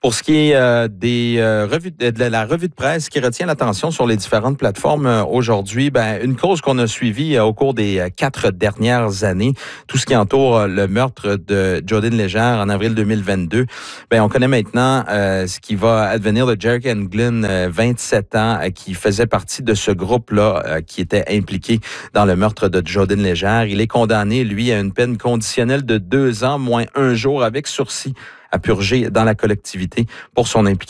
Pour ce qui est de la revue de presse qui retient l'attention sur les différentes plateformes aujourd'hui, une cause qu'on a suivie au cours des 4 dernières années, tout ce qui entoure le meurtre de Jodine Légère en avril 2022. On connaît maintenant ce qui va advenir de Jerick Anglin, 27 ans, qui faisait partie de ce groupe-là qui était impliqué dans le meurtre de Jodine Légère. Il est condamné, lui, à une peine conditionnelle de 2 ans moins 1 jour avec sursis à purger dans la collectivité pour son implication